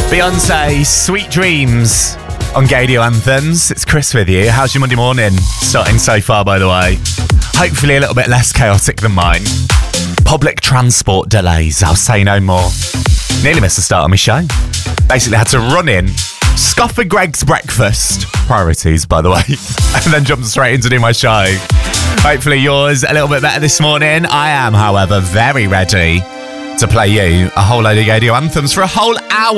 Beyonce, Sweet Dreams on Gadio Anthems. It's Chris with you. How's your Monday morning starting so far, by the way? Hopefully a little bit less chaotic than mine. Public transport delays, I'll say no more. Nearly missed the start of my show. Basically had to run in, scoff a Greg's breakfast, priorities by the way, and then jump straight in to do my show. Hopefully yours a little bit better this morning. I am, however, very ready to play you a whole load of Gadio Anthems for a whole hour